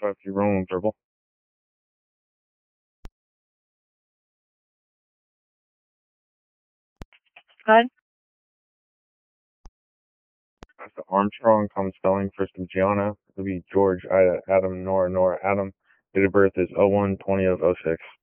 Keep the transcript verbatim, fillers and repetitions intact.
five three, rolling purple. Good. After Armstrong comes spelling, first of Gianna. It'll be George, Ida, Adam, Nora, Nora, Adam. Date of birth is oh one twenty of oh six.